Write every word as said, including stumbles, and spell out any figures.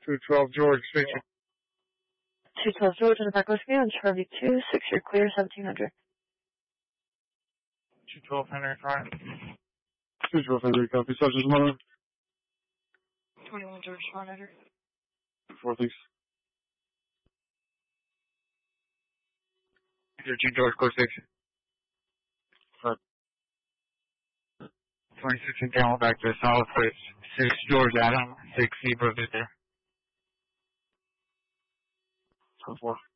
two twelve George, station. two twelve George in the back whiskey on Charlie two, six, you're clear, seventeen hundred. two twelve Henry, right. two twelve Henry, copy. Sergeant Mother. twenty-one George, one hundred. Four, thanks. thirteen George, close six. Five. twenty-six and down back to solid place. six George Adam, six Zebra Victor. four.